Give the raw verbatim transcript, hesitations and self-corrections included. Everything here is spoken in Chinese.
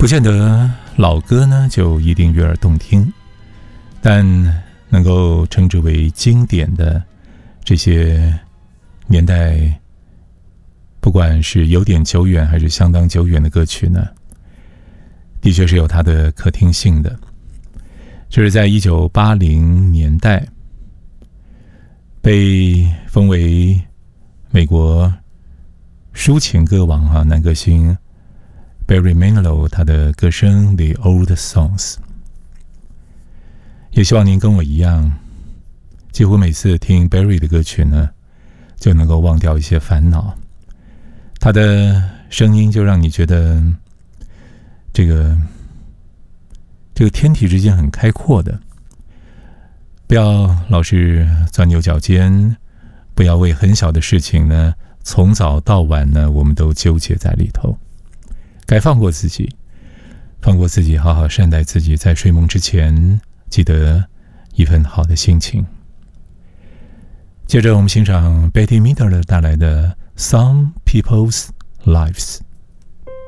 不见得老歌呢就一定悦耳动听，但能够称之为经典的这些年代，不管是有点久远还是相当久远的歌曲呢，的确是有它的可听性的。就是在一九八零年代被封为美国抒情歌王啊，男歌星 Barry Manilow 他的歌声 The Old Songs。 也希望您跟我一样，几乎每次听 Barry 的歌曲呢，就能够忘掉一些烦恼。他的声音就让你觉得这个这个天地之间很开阔的，不要老是钻牛角尖，不要为很小的事情呢从早到晚呢我们都纠结在里头。该放过自己，放过自己，好好善待自己，在睡梦之前记得一份好的心情。接着我们欣赏 Bette Midler 带来的 Some People's Lives。